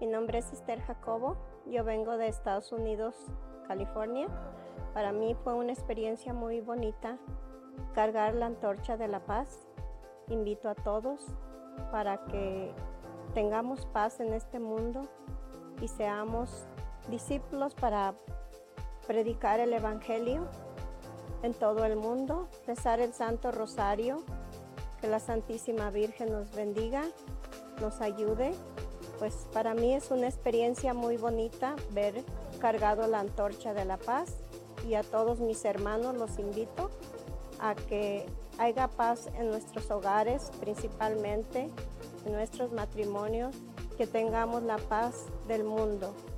Mi nombre es Esther Jacobo, yo vengo de Estados Unidos, California. Para mí fue una experiencia muy bonita cargar la antorcha de la paz. Invito a todos para que tengamos paz en este mundo y seamos discípulos para predicar el Evangelio en todo el mundo, rezar el Santo Rosario, que la Santísima Virgen nos bendiga, nos ayude. Pues para mí es una experiencia muy bonita ver cargado la antorcha de la paz, y a todos mis hermanos los invito a que haya paz en nuestros hogares, principalmente en nuestros matrimonios, que tengamos la paz del mundo.